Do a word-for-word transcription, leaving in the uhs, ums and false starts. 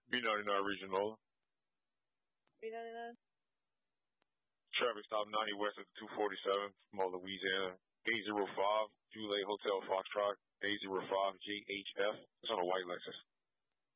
B ninety-nine Regional. B ninety-nine. Traffic stop ninety west of the two forty-seven, Mo, Louisiana. eight zero five, Juliet Hotel Foxtrot, eight zero five J H F. It's on a white Lexus.